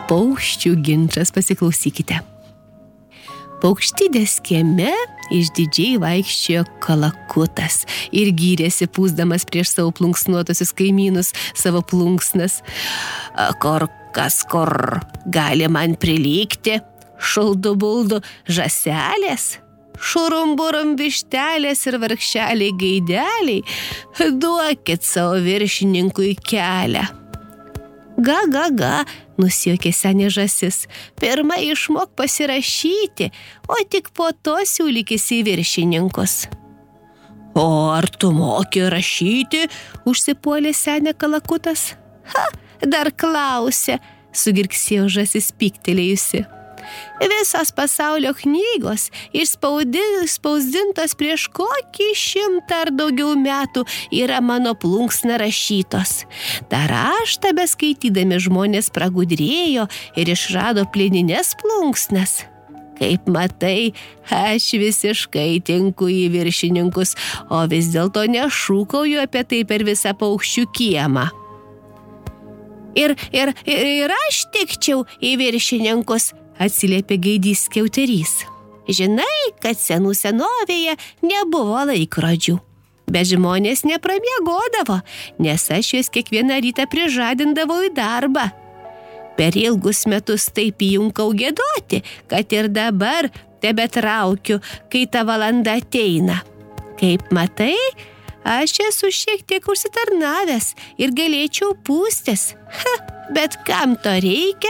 Paukščių ginčas, pasiklausykite. Paukštidės kieme išdidžiai vaikščiojo kalakutas ir gyrėsi pūsdamas prieš savo plunksnuotusius kaimynus savo plunksnas. Kur gali man prilygti, šuldu buldu žąselės, šurumburum vištelės ir vargšeliai gaideliai, duokit savo viršininkui kelią. Ga, nusijuokė senė žąsis, pirma išmok pasirašyti, o tik po to siūlykis į viršininkus. O ar tu moki rašyti, užsipuolė senė kalakutas. Dar klausė, sugirgsėjo žąsis pyktelėjusi. Visos pasaulio knygos išspausdintos prieš kokį 100 ar daugiau metų yra mano plunksna rašytos. Ta raštą beskaitydami žmonės pragudrėjo ir išrado plienines plunksnas. Kaip matai, aš visiškai tinku į viršininkus, o vis dėlto nešūkauju apie tai per visą paukščių kiemą. Ir aš tikčiau į viršininkus, atsiliepė gaidys skiauterys. Žinai, kad senų senovėje nebuvo laikrodžių. Bet žmonės nepramiegodavo, nes aš juos kiekvieną rytą prižadindavau į darbą. Per ilgus metus taip įjunkau giedoti, kad ir dabar tebetraukiu, kai ta valanda ateina. Kaip matai, aš esu šiek tiek užsitarnavęs ir galėčiau pūstis. Bet kam to reikia?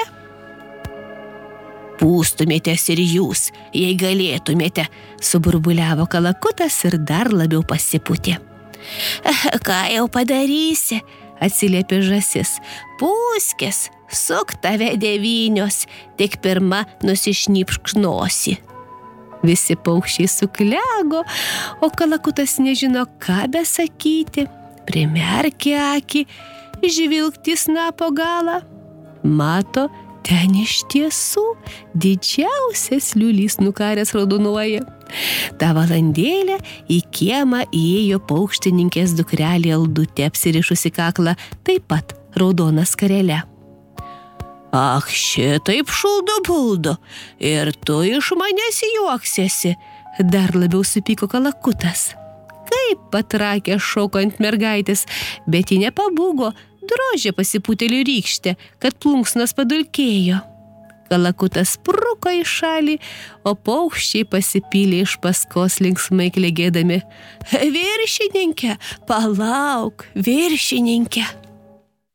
Pūstumėtės ir jūs, jei galėtumėte, suburbuliavo kalakutas ir dar labiau pasipūtė. Ką jau padarysi, atsiliepė žąsis. Pūskis, suk tave 9, tik pirma nusišnypšk nosį. Visi paukščiai suklego, o kalakutas nežino, ką besakyti. Primerkė akį, žvilgti snapo galą. Mato, ten iš tiesų didžiausias liulys nukaręs raudonuoja. Ta valandėlę į kiemą įėjo paukštininkės dukrelė Aldutė, apsirišusi kaklą taip pat raudona skarele. Ach, šitaip šuldu buldu, ir tu iš manęs juoksiesi, dar labiau supyko kalakutas. Kaip patrakė šoko ant mergaitės, bet ji nepabūgo, drožė pasipūtelių rykštę, kad plunksnos padulkėjo. Kalakutas spruko į šalį, o paukščiai pasipylė iš paskos linksmai klegėdami. Viršininke, palauk, viršininke.